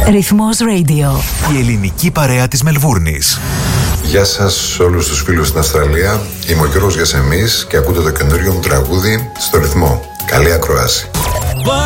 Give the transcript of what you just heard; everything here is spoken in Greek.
Ρυθμός Radio. Η ελληνική παρέα της Μελβούρνης. Γεια σας όλους τους φίλους στην Αυστραλία. Είμαι ο Γιώργος Γιασεμής και ακούτε το καινούριο μου τραγούδι στο Ρυθμό. Καλή ακρόαση.